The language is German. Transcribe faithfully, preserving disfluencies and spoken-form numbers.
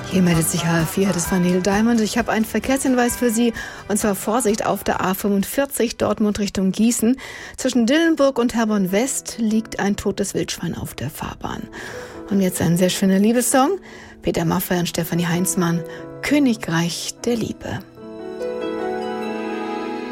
Hier meldet sich H R vier, das war Neil Diamond. Ich habe einen Verkehrshinweis für Sie, und zwar Vorsicht auf der A fünfundvierzig, Dortmund Richtung Gießen. Zwischen Dillenburg und Herborn West liegt ein totes Wildschwein auf der Fahrbahn. Und jetzt ein sehr schöner Liebessong. Peter Maffay und Stefanie Heinzmann, Königreich der Liebe.